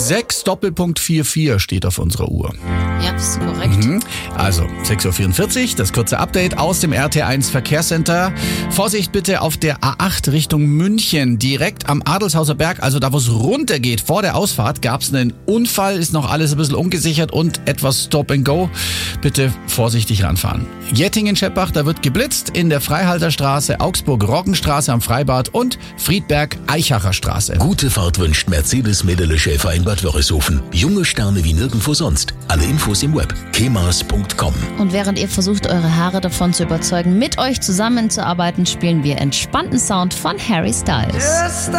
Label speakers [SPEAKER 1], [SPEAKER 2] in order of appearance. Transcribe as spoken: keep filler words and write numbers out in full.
[SPEAKER 1] sechs Doppelpunkt vierundvierzig steht auf unserer Uhr.
[SPEAKER 2] Ja, das ist korrekt.
[SPEAKER 1] Mhm. Also sechs Uhr vierundvierzig, das kurze Update aus dem R T eins Verkehrscenter. Vorsicht bitte auf der A acht Richtung München, direkt am Adelshauser Berg, also da, wo es runtergeht. Vor der Ausfahrt gab es einen Unfall, ist noch alles ein bisschen ungesichert und etwas Stop and Go. Bitte vorsichtig ranfahren. Jettingen-Scheppach, da wird geblitzt in der Freihalterstraße, Augsburg-Roggenstraße am Freibad und Friedberg-Eichacher Straße.
[SPEAKER 3] Gute Fahrt wünscht Mercedes-Medele Schäfer in Bad Wörishofen. Junge Sterne wie nirgendwo sonst. Alle Infos im Web kemas punkt com.
[SPEAKER 2] Und während ihr versucht, eure Haare davon zu überzeugen, mit euch zusammenzuarbeiten, spielen wir entspannten Sound von Harry Styles.